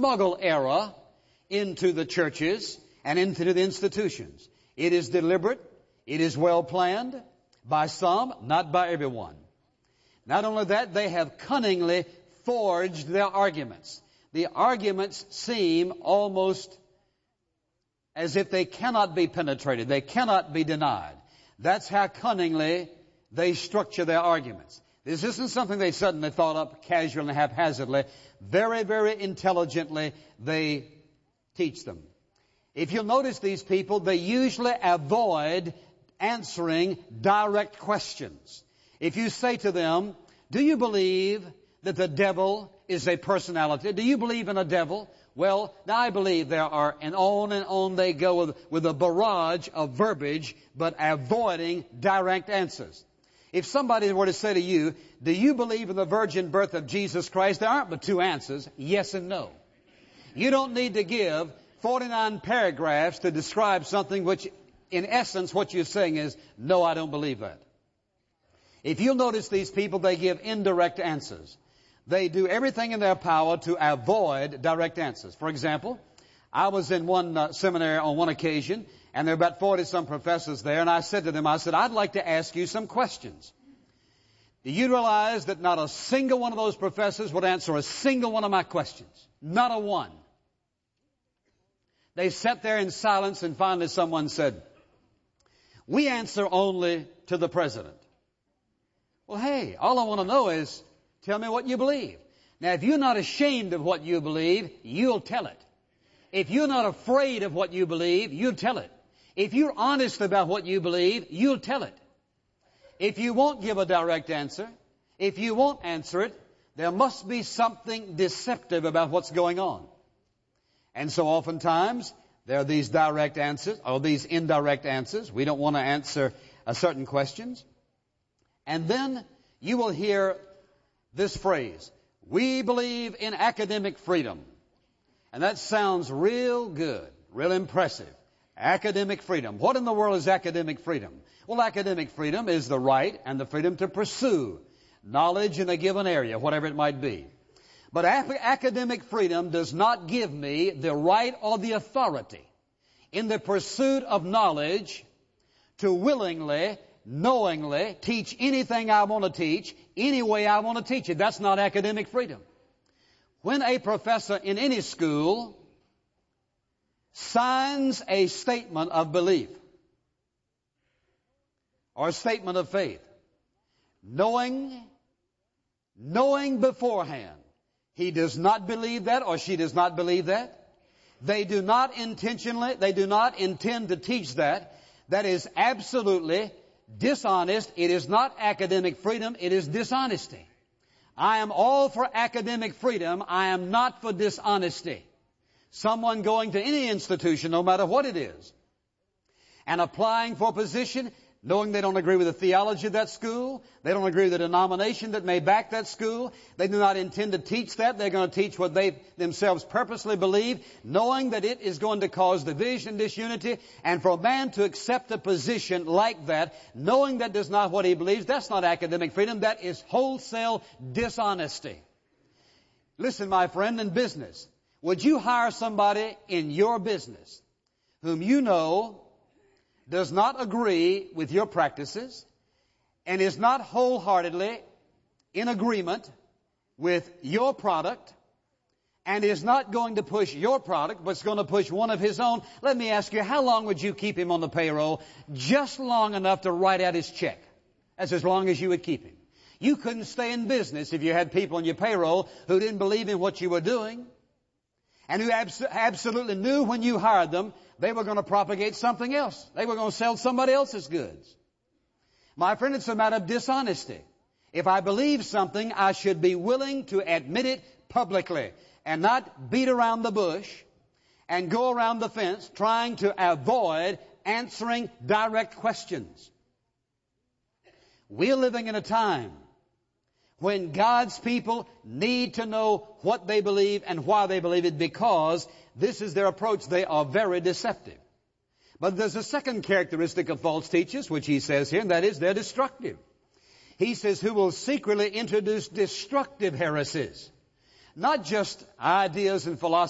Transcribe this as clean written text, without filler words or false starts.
smuggle error into the churches and into the institutions. It is deliberate. It is well planned by some, not by everyone. Not only that, they have cunningly forged their arguments. The arguments seem almost as if they cannot be penetrated. They cannot be denied. That's how cunningly they structure their arguments. This isn't something they suddenly thought up casually and haphazardly. Very, very intelligently they teach them. If you'll notice these people, they usually avoid answering direct questions. If you say to them, do you believe that the devil is a personality? Do you believe in a devil? Well, now I believe there are, and on they go with a barrage of verbiage, but avoiding direct answers. If somebody were to say to you, do you believe in the virgin birth of Jesus Christ? There aren't but two answers, yes and no. You don't need to give 49 paragraphs to describe something which, in essence, what you're saying is, no, I don't believe that. If you'll notice these people, they give indirect answers. They do everything in their power to avoid direct answers. For example, I was in one seminary on one occasion, and there were about 40-some professors there, and I said to them, I'd like to ask you some questions. Do you realize that not a single one of those professors would answer a single one of my questions? Not a one. They sat there in silence, and finally someone said, we answer only to the president. Well, hey, all I want to know is, tell me what you believe. Now, if you're not ashamed of what you believe, you'll tell it. If you're not afraid of what you believe, you'll tell it. If you're honest about what you believe, you'll tell it. If you won't give a direct answer, if you won't answer it, there must be something deceptive about what's going on. And so oftentimes, there are these direct answers, or these indirect answers. We don't want to answer certain questions. And then you will hear this phrase, we believe in academic freedom. And that sounds real good, real impressive. Academic freedom. What in the world is academic freedom? Well, academic freedom is the right and the freedom to pursue knowledge in a given area, whatever it might be. But academic freedom does not give me the right or the authority in the pursuit of knowledge to willingly, knowingly teach anything I want to teach, any way I want to teach it. That's not academic freedom. When a professor in any school signs a statement of belief or a statement of faith, knowing beforehand he does not believe that or she does not believe that, they do not intend to teach that, that is absolutely dishonest. It is not academic freedom, it is dishonesty. I am all for academic freedom. I am not for dishonesty. Someone going to any institution, no matter what it is, and applying for a position, knowing they don't agree with the theology of that school, they don't agree with the denomination that may back that school, they do not intend to teach that, they're going to teach what they themselves purposely believe, knowing that it is going to cause division and disunity, and for a man to accept a position like that, knowing that is not what he believes, that's not academic freedom, that is wholesale dishonesty. Listen, my friend, in business, would you hire somebody in your business whom you know does not agree with your practices and is not wholeheartedly in agreement with your product and is not going to push your product but is going to push one of his own? Let me ask you, how long would you keep him on the payroll? Just long enough to write out his check. That's as long as you would keep him. You couldn't stay in business if you had people on your payroll who didn't believe in what you were doing and who absolutely knew when you hired them they were going to propagate something else. They were going to sell somebody else's goods. My friend, it's a matter of dishonesty. If I believe something, I should be willing to admit it publicly and not beat around the bush and go around the fence trying to avoid answering direct questions. We're living in a time when God's people need to know what they believe and why they believe it, because this is their approach. They are very deceptive. But there's a second characteristic of false teachers, which he says here, and that is they're destructive. He says, who will secretly introduce destructive heresies. Not just ideas and philosophies